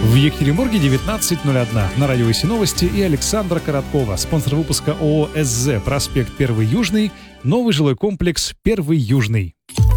В Екатеринбурге 19:01. На радио ИСИ новости и Александра Короткова. Спонсор выпуска ООО «СЗ». Проспект 1 Южный. Новый жилой комплекс 1 Южный.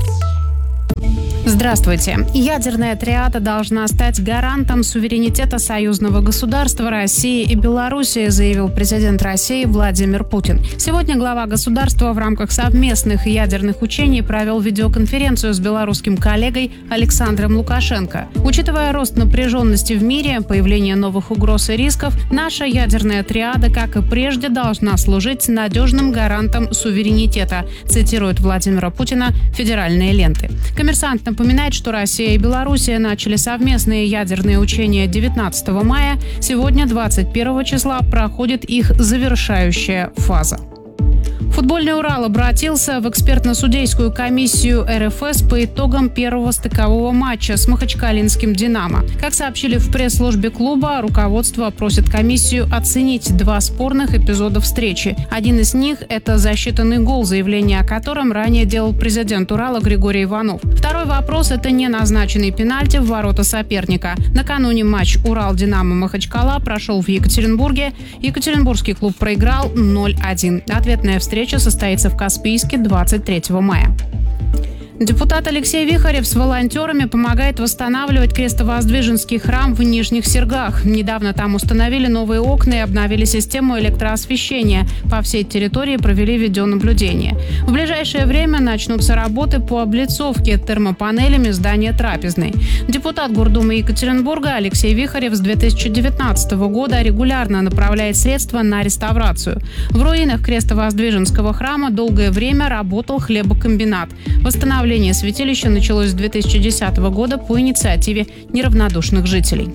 Здравствуйте. Ядерная триада должна стать гарантом суверенитета союзного государства России и Белоруссии, заявил президент России Владимир Путин. Сегодня глава государства в рамках совместных ядерных учений провел видеоконференцию с белорусским коллегой Александром Лукашенко. Учитывая рост напряженности в мире, появление новых угроз и рисков, наша ядерная триада, как и прежде, должна служить надежным гарантом суверенитета, цитирует Владимира Путина федеральные ленты. Коммерсант напоминает, что Россия и Белоруссия начали совместные ядерные учения 19 мая. Сегодня, 21 числа, проходит их завершающая фаза. Футбольный «Урал» обратился в экспертно-судейскую комиссию РФС по итогам первого стыкового матча с махачкалинским «Динамо». Как сообщили в пресс-службе клуба, руководство просит комиссию оценить два спорных эпизода встречи. Один из них – это засчитанный гол, заявление о котором ранее делал президент «Урала» Григорий Иванов. Второй вопрос – это неназначенный пенальти в ворота соперника. Накануне матч «Урал-Динамо» Махачкала прошел в Екатеринбурге. Екатеринбургский клуб проиграл 0-1. Ответная встреча состоится в Каспийске 23 мая. Депутат Алексей Вихарев с волонтерами помогает восстанавливать Крестовоздвиженский храм в Нижних Сергах. Недавно там установили новые окна и обновили систему электроосвещения. По всей территории провели видеонаблюдение. В ближайшее время начнутся работы по облицовке термопанелями здания трапезной. Депутат Гордумы Екатеринбурга Алексей Вихарев с 2019 года регулярно направляет средства на реставрацию. В руинах Крестовоздвиженского храма долгое время работал хлебокомбинат. Восстановление святилища началось с 2010 года по инициативе неравнодушных жителей.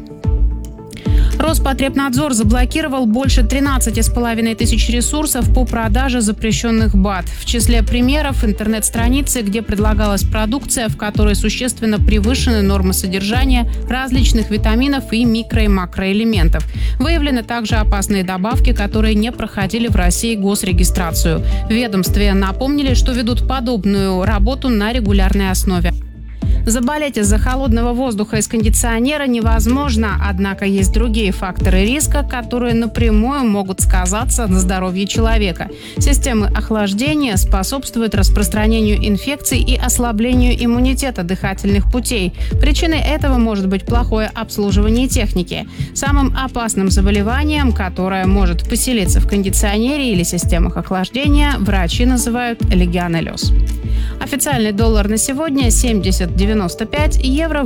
Роспотребнадзор заблокировал больше 13,5 тысяч ресурсов по продаже запрещенных БАД. В числе примеров интернет-страницы, где предлагалась продукция, в которой существенно превышены нормы содержания различных витаминов и микро- и макроэлементов. Выявлены также опасные добавки, которые не проходили в России госрегистрацию. В ведомстве напомнили, что ведут подобную работу на регулярной основе. Заболеть из-за холодного воздуха из кондиционера невозможно, однако есть другие факторы риска, которые напрямую могут сказаться на здоровье человека. Системы охлаждения способствуют распространению инфекций и ослаблению иммунитета дыхательных путей. Причиной этого может быть плохое обслуживание техники. Самым опасным заболеванием, которое может поселиться в кондиционере или системах охлаждения, врачи называют легионеллез. Официальный доллар на сегодня 70,95, евро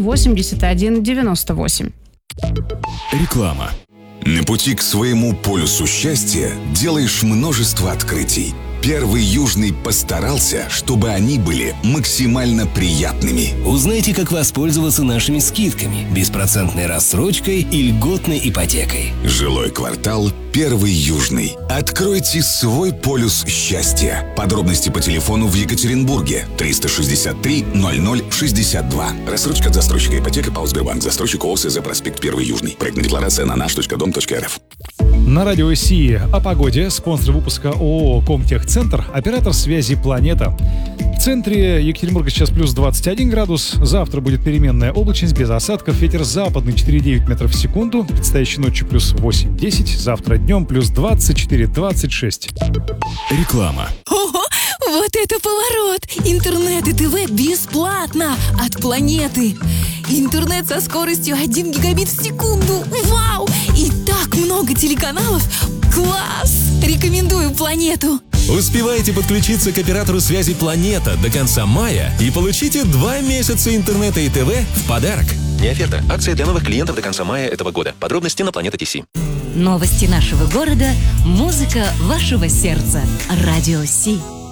81,98. Реклама. На пути к своему полюсу счастья делаешь множество открытий. 1 Южный постарался, чтобы они были максимально приятными. Узнайте, как воспользоваться нашими скидками, беспроцентной рассрочкой и льготной ипотекой. Жилой квартал 1 Южный. Откройте свой полюс счастья. Подробности по телефону в Екатеринбурге 363 0062. Рассрочка от застройщика ипотека ПАО Сбербанк. Застройщик ООО «СЗ», проспект 1 Южный. Проектная декларация на наш.дом.рф. На радио ИСИ о погоде. Спонсор выпуска ООО «Комтехцентр», оператор связи «Планета». В центре Екатеринбурга сейчас плюс 21 градус. Завтра будет переменная облачность без осадков. Ветер западный 4,9 метров в секунду. Предстоящей ночью плюс 8-10. Завтра днем плюс 24-26. Реклама. Ого, вот это поворот! Интернет и ТВ бесплатно от Планеты. Интернет со скоростью 1 гигабит в секунду. Вау! И так много телеканалов. Класс! Рекомендую Планету. Успевайте подключиться к оператору связи «Планета» до конца мая и получите 2 месяца интернета и ТВ в подарок. Не оферта. Акция для новых клиентов до конца мая этого года. Подробности на Планета.ТС. Новости нашего города, музыка вашего сердца. Радио Си.